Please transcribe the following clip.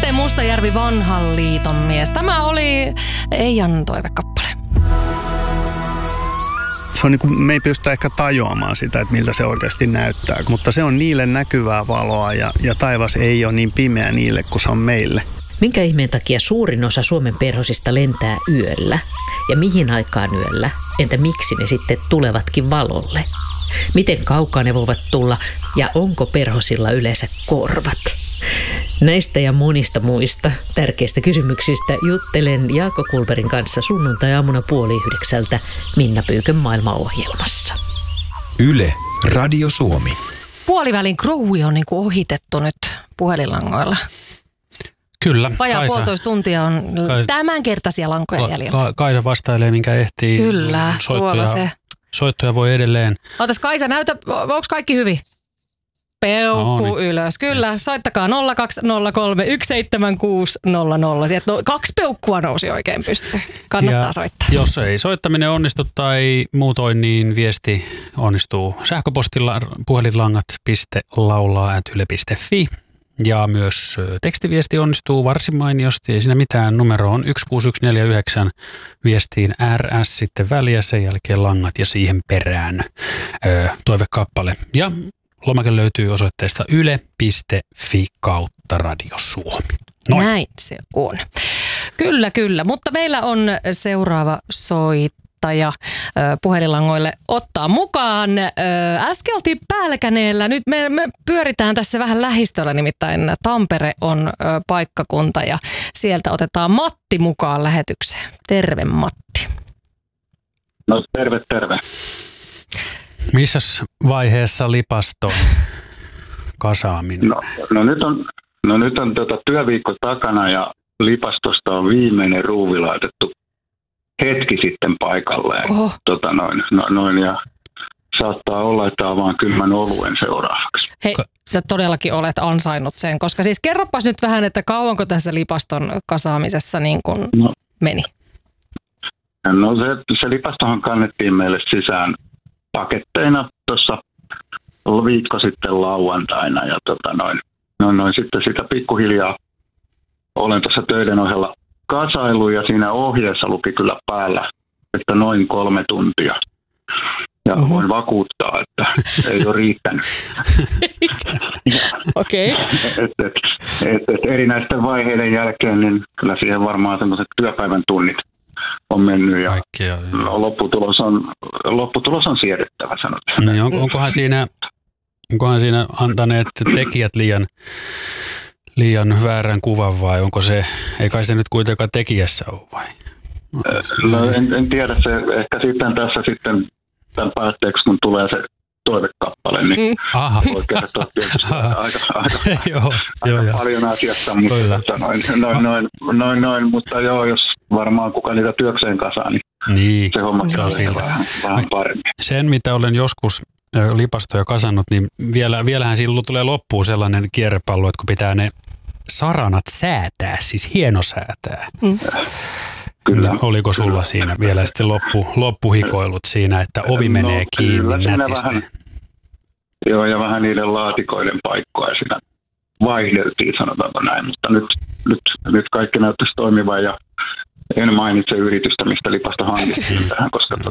Atte Mustajärvi, Vanhan liiton mies. Tämä oli Eijan toivekappale. Se on niin kuin, me ei pystytä ehkä tajuamaan sitä, että miltä se oikeasti näyttää, mutta se on niille näkyvää valoa ja taivas ei ole niin pimeä niille kuin se on meille. Minkä ihmeen takia suurin osa Suomen perhosista lentää yöllä? Ja mihin aikaan yöllä? Entä miksi ne sitten tulevatkin valolle? Miten kaukaa ne voivat tulla ja onko perhosilla yleensä korvat? Näistä ja monista muista tärkeistä kysymyksistä juttelen Jaakko Kulberin kanssa sunnuntai-aamuna 8:30 Minna Pyykön maailmaohjelmassa. Yle, Radio Suomi. Puolivälin krouvi on niin kuin ohitettu nyt puhelinlangoilla. Kyllä. Vajaa puolitoista tuntia on tämänkertaisia lankoja jäljellä. Kaisa vastailee, minkä ehtii. Kyllä, tuolla se. Soittoja voi edelleen. Ootas Kaisa, näytä, onko kaikki hyvin? Peukku ylös. Kyllä, yes. Soittakaa 0203 17600. Sieltä 2 peukkua nousi oikein pystyyn. Kannattaa soittaa. Jos ei soittaminen onnistu tai muutoin, niin viesti onnistuu sähköpostilla puhelinlangat.laulaa@yle.fi. Ja myös tekstiviesti onnistuu varsin mainiosti. Ei siinä mitään. Numero on 16149. Viestiin RS sitten väliä, sen jälkeen langat ja siihen perään toivekappale. Ja lomake löytyy osoitteesta yle.fi/Radio Suomi. Noin. Näin se on. Kyllä, kyllä. Mutta meillä on seuraava soittaja puhelinlangoille ottaa mukaan. Äsken oltiin Pälkäneellä. Nyt me pyöritään tässä vähän lähistöllä, nimittäin Tampere on paikkakunta ja sieltä otetaan Matti mukaan lähetykseen. Terve Matti. No terve. Missäs vaiheessa lipaston kasaaminen? No nyt on työviikko takana ja lipastosta on viimeinen ruuvi laitettu hetki sitten paikalleen. Ja saattaa olla, että avaan kylmän oluen seuraavaksi. Hei, sä todellakin olet ansainnut sen, koska siis kerropas nyt vähän, että kauanko tässä lipaston kasaamisessa niin kuin meni? No se lipastohan kannettiin meille sisään paketteina tuossa viikko sitten lauantaina ja sitten sitä pikkuhiljaa olen tuossa töiden ohella kasailu ja siinä ohjeessa luki kyllä päällä, että noin 3 tuntia. Ja voin vakuuttaa, että ei ole riittänyt. Okei. Erinäisten vaiheiden jälkeen niin kyllä siihen varmaan semmoiset työpäivän tunnit on mennyt ja lopputulos on siedettävä, sanotaan. Niin, onkohan siinä antaneet tekijät liian väärän kuvan vai onko se, ei kai se nyt kuitenkaan tekijässä ole vai? No en tiedä, se ehkä sitten tässä sitten tämän päätteeksi, kun tulee se toivekappale, niin voi kertoa tietysti aika paljon asiasta, mutta noin, mutta joo, jos varmaan kuka niitä työkseen kasaa, niin se homma on vähän paremmin. Sen, mitä olen joskus lipastoja kasannut, niin vielähän silloin tulee loppuun sellainen kierrepallo, että kun pitää ne saranat säätää, siis hienosäätää. Kyllä. Oliko sulla siinä vielä sitten loppuhikoilut siinä, että ovi menee kiinni nätisti? Joo, ja vähän niiden laatikoiden paikkoja siinä vaihdeltiin, sanotaanko näin, mutta nyt kaikki näyttäisi toimivan ja en mainitse yritystä, mistä lipasta hankittiin tähän, koska